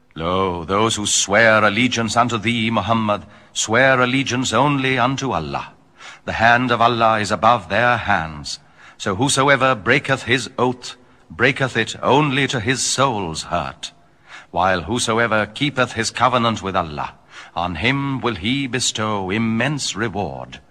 Lo, those who swear allegiance unto thee, Muhammad, swear allegiance only unto Allah. The hand of Allah is above their hands. So whosoever breaketh his oath, breaketh it only to his soul's hurt. While whosoever keepeth his covenant with Allah, on him will he bestow immense reward.